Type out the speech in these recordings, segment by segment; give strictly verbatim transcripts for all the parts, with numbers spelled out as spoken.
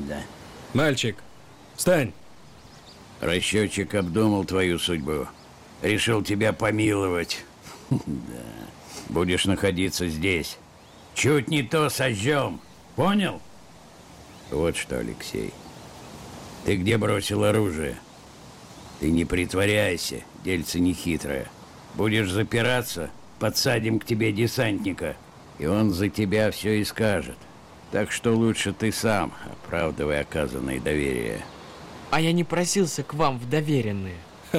Да. Мальчик, встань. Расчетчик обдумал твою судьбу. Решил тебя помиловать. Да. Будешь находиться здесь. Чуть не то сожжем. Понял? Вот что, Алексей. Ты где бросил оружие? Ты не притворяйся, дельце нехитрое. Будешь запираться, подсадим к тебе десантника, и он за тебя все и скажет. Так что лучше ты сам, оправдывай оказанное доверие. А я не просился к вам в доверенные.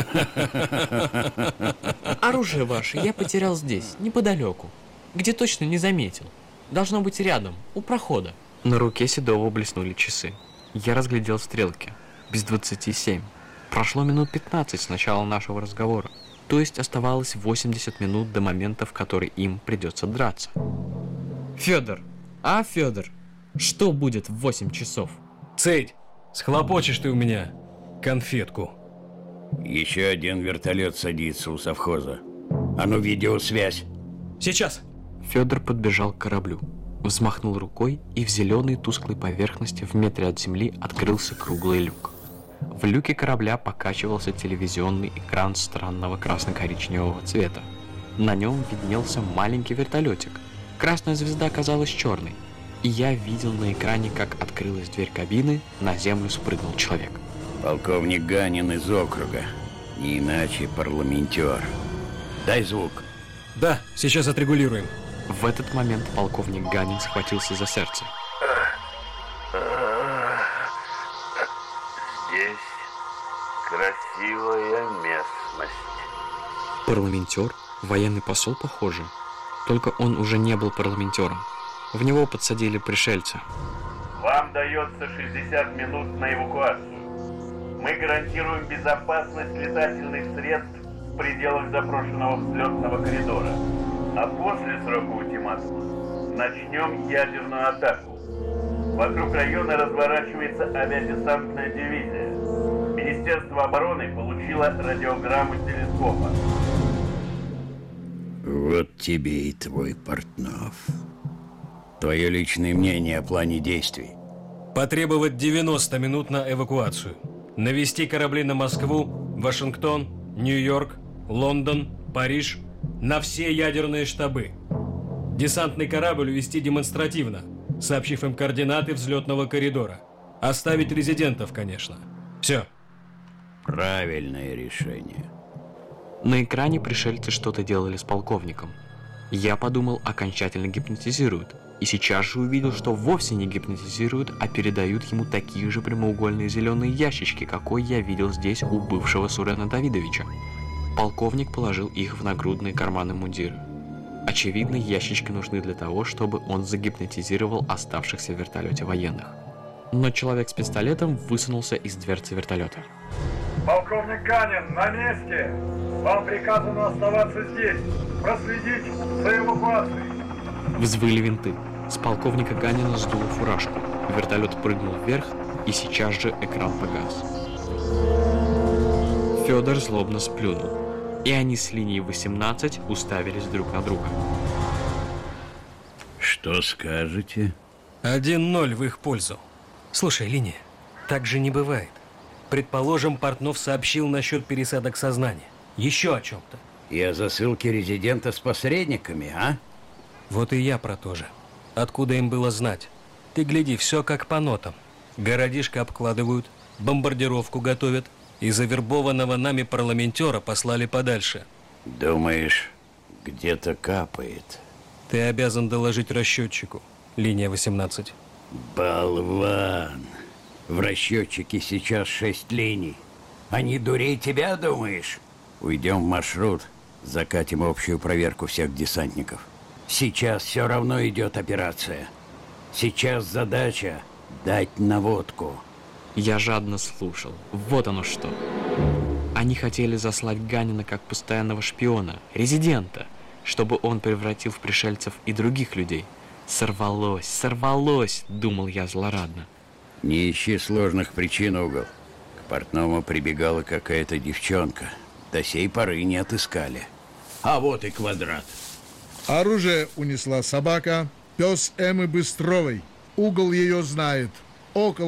Оружие ваше я потерял здесь, неподалеку, где точно не заметил. Должно быть рядом, у прохода. На руке Седова блеснули часы. Я разглядел стрелки. Без двадцати семь. Прошло минут пятнадцать с начала нашего разговора. То есть оставалось восемьдесят минут до момента, в который им придется драться. Федор, а, Федор, что будет в восемь часов? Цедь, схлопочешь ты у меня конфетку. Еще один вертолет садится у совхоза. А ну, видеосвязь. Сейчас. Федор подбежал к кораблю, взмахнул рукой, и в зеленой тусклой поверхности в метре от земли открылся круглый люк. В люке корабля покачивался телевизионный экран странного красно-коричневого цвета. На нем виднелся маленький вертолетик. Красная звезда казалась черной, и я видел на экране, как открылась дверь кабины, на землю спрыгнул человек. Полковник Ганин из округа. Не иначе парламентер. Дай звук. Да, сейчас отрегулируем. В этот момент полковник Ганин схватился за сердце. Здесь красивая местность. Парламентер? Военный посол, похоже. Только он уже не был парламентером. В него подсадили пришельца. Вам дается шестьдесят минут на эвакуацию. Мы гарантируем безопасность летательных средств в пределах запрошенного взлетного коридора. А после срока ультиматума начнем ядерную атаку. Вокруг района разворачивается авиадесантная дивизия. Министерство обороны получило радиограмму телескопа. Вот тебе и твой Портнов. Твое личное мнение о плане действий. Потребовать девяносто минут на эвакуацию. Навести корабли на Москву, Вашингтон, Нью-Йорк, Лондон, Париж, на все ядерные штабы. Десантный корабль увести демонстративно, сообщив им координаты взлетного коридора. Оставить резидентов, конечно. Все. Правильное решение. На экране пришельцы что-то делали с полковником. Я подумал, окончательно гипнотизируют. И сейчас же увидел, что вовсе не гипнотизируют, а передают ему такие же прямоугольные зеленые ящички, какой я видел здесь у бывшего Сурена Давидовича. Полковник положил их в нагрудные карманы мундира. Очевидно, ящички нужны для того, чтобы он загипнотизировал оставшихся в вертолете военных. Но человек с пистолетом высунулся из дверцы вертолета. Полковник Ганин, на месте! Вам приказано оставаться здесь. Проследить за эвакуацией. Взвыли винты. С полковника Ганина сдуло фуражку. Вертолет прыгнул вверх, и сейчас же экран погас. Федор злобно сплюнул, и они с линии восемнадцать уставились друг на друга. Что скажете? один ноль в их пользу. Слушай, Линия, так же не бывает. Предположим, Портнов сообщил насчет пересадок сознания. Еще о чем-то. И о засылке резидента с посредниками, а? Вот и я про то же. Откуда им было знать? Ты гляди, все как по нотам. Городишко обкладывают, бомбардировку готовят, и завербованного нами парламентера послали подальше. Думаешь, где-то капает? Ты обязан доложить расчетчику. Линия восемнадцать. Болван! В расчетчике сейчас шесть линий. Они дурей тебя, думаешь? Уйдем в маршрут, закатим общую проверку всех десантников. Сейчас все равно идет операция. Сейчас задача дать наводку. Я жадно слушал. Вот оно что. Они хотели заслать Ганина как постоянного шпиона, резидента, чтобы он превратил в пришельцев и других людей. Сорвалось, сорвалось, думал я злорадно. Не ищи сложных причин, угол. К Портному прибегала какая-то девчонка. До сей поры не отыскали. А вот и квадрат. Оружие унесла собака, пес Эммы Быстровой. Угол ее знает. Около